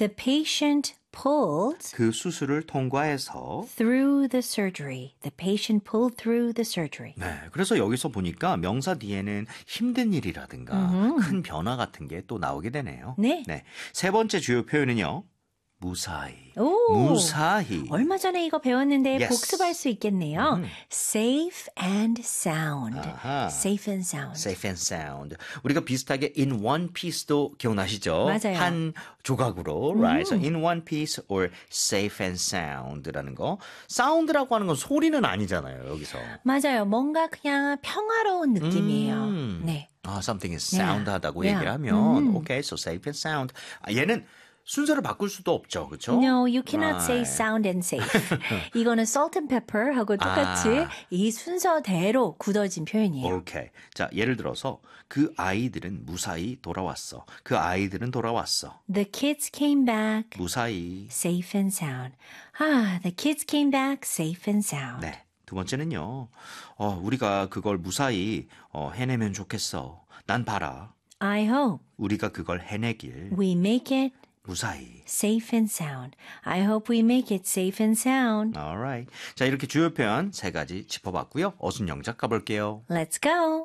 The patient pulled 그 수술을 통과해서 through the surgery. The patient pulled through the surgery. 네, 그래서 여기서 보니까 명사 뒤에는 힘든 일이라든가 큰 변화 같은 게 또 나오게 되네요. 네. 세 번째 주요 표현은요. 무사히. 오, 무사히. 얼마 전에 이거 배웠는데 Yes. 복습할 수 있겠네요. Safe and sound. 아하. Safe and sound. Safe and sound. 우리가 비슷하게 in one piece도 기억나시죠? 맞아요. 한 조각으로, right? So in one piece or safe and sound라는 거. sound라고 하는 건 소리는 아니잖아요, 여기서. 맞아요. 뭔가 그냥 평화로운 느낌이에요. 네. Something is sound하다고 Yeah. 얘기를 하면, okay, so safe and sound. 얘는 순서를 바꿀 수도 없죠, 그렇죠? No, you cannot say Right. sound and safe. 이거는 salt and pepper하고 똑같이 이 순서대로 굳어진 표현이에요. 오케이. 자, 예를 들어서 그 아이들은 무사히 돌아왔어. 그 아이들은 돌아왔어. The kids came back 무사히. safe and sound. The kids came back safe and sound. 네. 두 번째는요. 우리가 그걸 무사히 해내면 좋겠어. 난 봐라. I hope 우리가 그걸 해내길 we make it 무사히. safe and sound. I hope we make it safe and sound. Alright. 자, 이렇게 주요 표현 세 가지 짚어봤고요. 어순 영작 가볼게요. Let's go.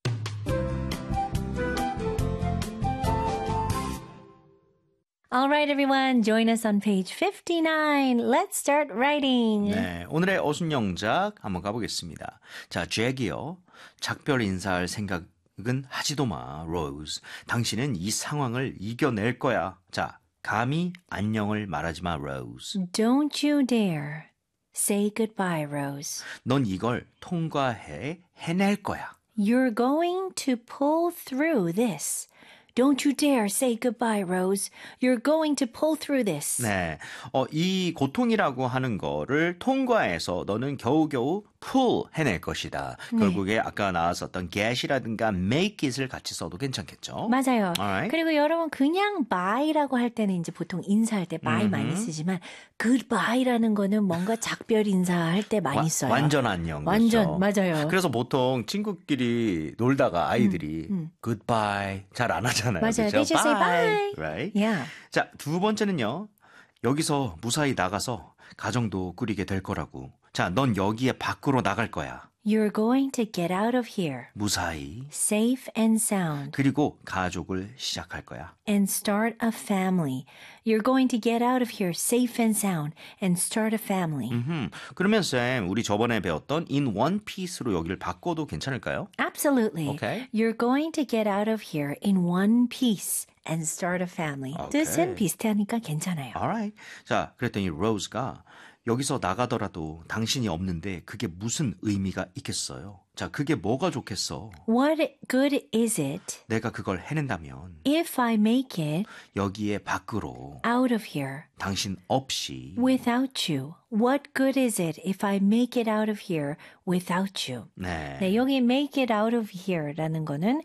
All right, everyone, join us on page 59. Let's start writing. 네, 오늘의 어순 영작 한번 가보겠습니다. 자, 잭이요. 작별 인사할 생각은 하지도 마, 로즈. 당신은 이 상황을 이겨낼 거야. 자, 감히 안녕을 말하지 마, 로즈. Don't you dare say goodbye, Rose. 넌 이걸 해낼 거야. You're going to pull through this. Don't you dare say goodbye, Rose. You're going to pull through this. 네, 이 고통이라고 하는 거를 통과해서 너는 겨우겨우 해낼 것이다. 결국에 아까 나왔었던 get이라든가 make it을 같이 써도 괜찮겠죠? 맞아요. Alright. 그리고 여러분 그냥 bye라고 할 때는 이제 보통 인사할 때 bye 많이 쓰지만 goodbye라는 거는 뭔가 작별 인사할 때 많이 써요. 완전 안녕. 완전, 그렇죠? 맞아요. 그래서 보통 친구끼리 놀다가 아이들이 goodbye 잘 안 하잖아요. 맞아요. 그렇죠? They just say bye. Right? Yeah. 자, 두 번째는요. 여기서 무사히 나가서 가정도 꾸리게 될 거라고. 자, 넌 여기에 밖으로 나갈 거야. You're going to get out of here. 무사히. Safe and sound. 그리고 가족을 시작할 거야. And start a family. You're going to get out of here safe and sound and start a family. 그러면 쌤, 우리 저번에 배웠던 in one piece로 여기를 바꿔도 괜찮을까요? Absolutely. Okay. You're going to get out of here in one piece and start a family. Okay. 뜻은 비슷하니까 괜찮아요. Alright. 자, 그랬더니 로즈가 여기서 나가더라도 당신이 없는데 그게 무슨 의미가 있겠어요? 자, 그게 뭐가 좋겠어? What good is it 내가 그걸 해낸다면 if I make it 여기에 밖으로 out of here 당신 없이 without you? What good is it if I make it out of here without you? 네. 네, 여기 make it out of here라는 거는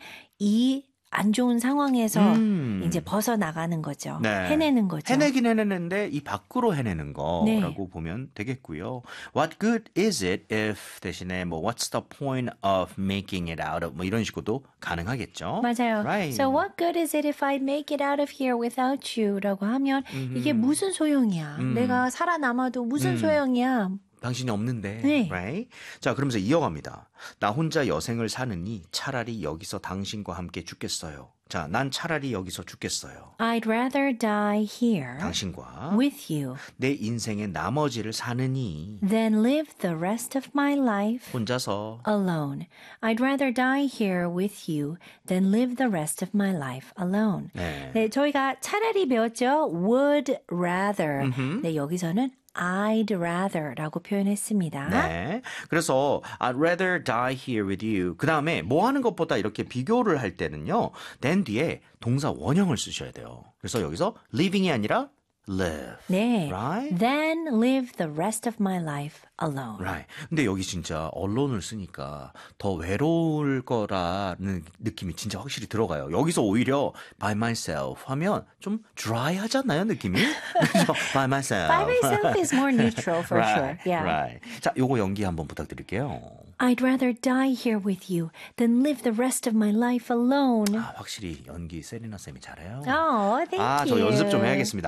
이 안 좋은 상황에서 이제 벗어나가는 거죠. 네. 해내는 거죠. 해내긴 해내는데 이 밖으로 해내는 거라고 네. 보면 되겠고요. What good is it if 대신에 뭐 What's the point of making it out of 뭐 이런 식으로도 가능하겠죠. 맞아요. Right. So what good is it if I make it out of here without you?라고 하면 이게 무슨 소용이야? 내가 살아남아도 무슨 소용이야? 당신이 없는데, 네. right? 자, 그러면서 이어갑니다. 나 혼자 여생을 사느니 차라리 여기서 당신과 함께 죽겠어요. 자, 난 차라리 여기서 죽겠어요. I'd rather die here 당신과 with you 내 인생의 나머지를 사느니 than live the rest of my life 혼자서 alone. I'd rather die here with you than live the rest of my life alone. 네. 네, 저희가 차라리 배웠죠. would rather. 네, 여기서는 I'd rather라고 표현했습니다. 네. 그래서 I'd rather die here with you. 그 다음에 뭐 하는 것보다 이렇게 비교를 할 때는요. then 뒤에 동사 원형을 쓰셔야 돼요. 그래서 여기서 living이 아니라 live. 네. Right? Then live the rest of my life alone. Right. 근데 여기 진짜 allone을 쓰니까 더 외로울 거라는 느낌이 진짜 확실히 들어가요. 여기서 오히려 by myself 하면 좀 dry하잖아요, 느낌이. 그렇죠? by myself. By myself is more neutral for right, sure. Yeah. Right. 자, 요거 연기 한번 부탁드릴게요. I'd rather die here with you than live the rest of my life alone. 아, 확실히 연기 세리나 쌤이 잘해요. Oh, thank 아, you. 저 연습 좀 해야겠습니다.